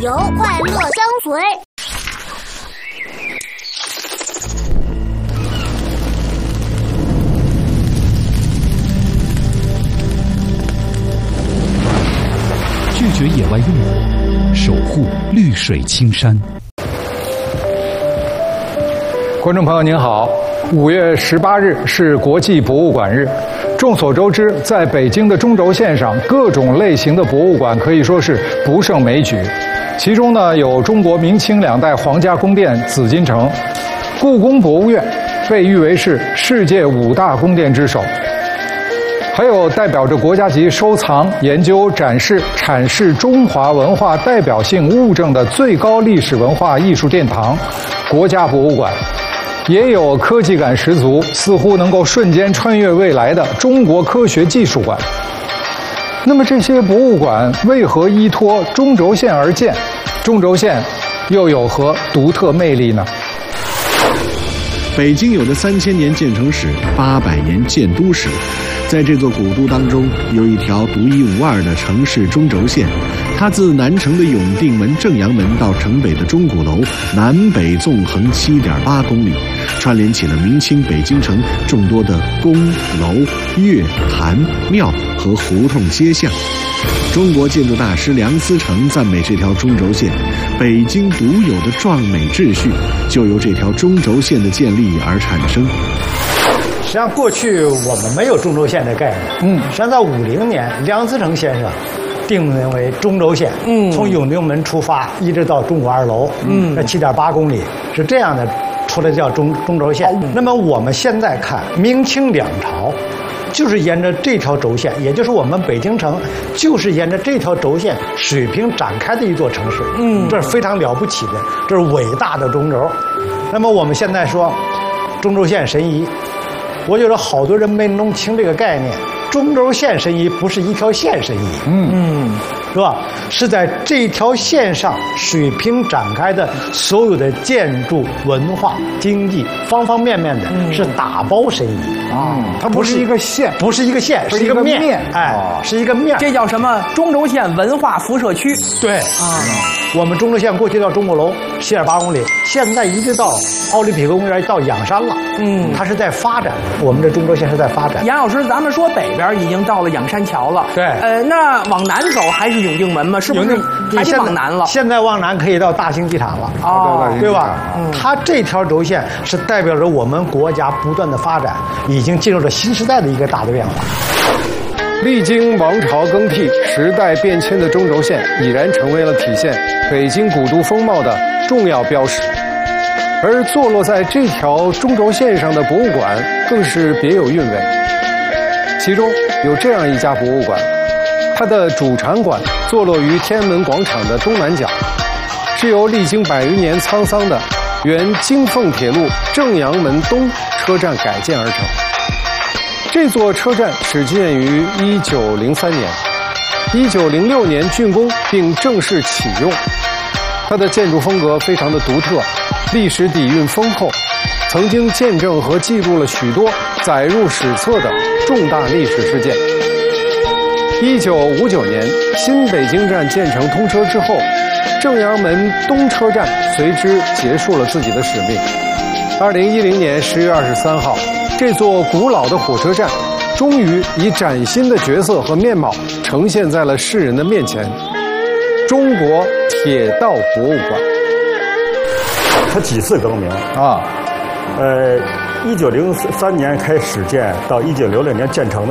游，快乐相随。 拒绝野外用火，守护绿水青山。 观众朋友您好，5月18日是国际博物馆日。众所周知，在北京的中轴线上，各种类型的博物馆可以说是不胜枚举。其中呢，有中国明清2代皇家宫殿紫禁城，故宫博物院被誉为是世界5大宫殿之首。还有代表着国家级收藏、研究、展示、阐释中华文化代表性物证的最高历史文化艺术殿堂——国家博物馆。也有科技感十足，似乎能够瞬间穿越未来的中国科学技术馆。那么这些博物馆为何依托中轴线而建？中轴线又有何独特魅力呢？ 北京有着3000年建成史、800年建都史。在这座古都当中，有一条独一无二的城市中轴线，它自南城的永定门、正阳门到城北的钟鼓楼，南北纵横7.8公里，串联起了明清北京城众多的宫楼、岳坛、庙和胡同街巷。中国建筑大师梁思成赞美这条中轴线，北京独有的壮美秩序就由这条中轴线的建立而产生。 实际上，过去我们没有中轴线的概念。实际上，在50年，梁思成先生定名为中轴线。从永定门出发，一直到钟鼓2楼。这7.8公里是这样的，出来叫中轴线。那么我们现在看，明清2朝就是沿着这条轴线，也就是我们北京城就是沿着这条轴线水平展开的一座城市。这是非常了不起的，这是伟大的中轴。那么我们现在说中轴线神移。我觉得好多人没弄清这个概念，中轴线神移不是一条线神移，是吧？是在这条线上水平展开的所有的建筑、文化、经济方方面面的，是打包神移它不是一个线， 不是一个线，是一个面，是一个面。 这叫什么？中轴线文化辐射区。 对我们中轴线过去到钟鼓楼7.8公里，现在一直到奥林匹克公园到仰山了。它是在发展，我们的中轴线是在发展。 杨老师，咱们说北边已经到了仰山桥了， 对， 那往南走还是永定门吗？是不是还得往南了？ 现在往南可以到大兴机场了，对吧？它这条轴线是代表着我们国家不断的发展，已经进入了新时代的一个大的变化。 历经王朝更替、时代变迁的中轴线已然成为了体现北京古都风貌的重要标识，而坐落在这条中轴线上的博物馆更是别有韵味。其中有这样一家博物馆，它的主场馆坐落于天安门广场的东南角，是由历经100余年沧桑的原京凤铁路正阳门东车站改建而成。这座车站始建于1903年，1906年竣工并正式启用。它的建筑风格非常的独特，历史底蕴丰厚，曾经见证和记录了许多载入史册的重大历史事件。1959年，新北京站建成通车之后，正阳门东车站随之结束了自己的使命。2010年10月23号，这座古老的火车站终于以崭新的角色和面貌呈现在了世人的面前——中国铁道博物馆。 它几次更名1903年开始建，到1966年建成的。